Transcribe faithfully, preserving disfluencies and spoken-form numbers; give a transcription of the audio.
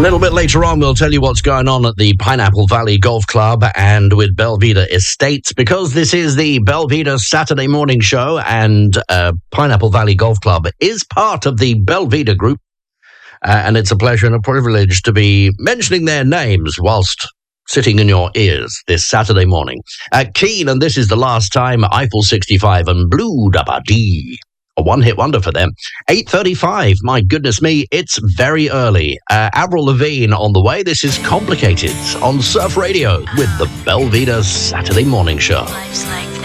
A little bit later on, we'll tell you what's going on at the Pineapple Valley Golf Club and with Belvedere Estates, because this is the Belvedere Saturday morning show, and uh, Pineapple Valley Golf Club is part of the Belvedere Group, uh, and it's a pleasure and a privilege to be mentioning their names whilst sitting in your ears this Saturday morning. Uh, Keen, and This Is the Last Time, Eiffel sixty-five, and Blue Dabba Dee. A one-hit wonder for them. eight thirty-five, my goodness me, it's very early. Uh, Avril Lavigne on the way. This is Complicated on Surf Radio with the Belvedere Saturday Morning Show. Life's like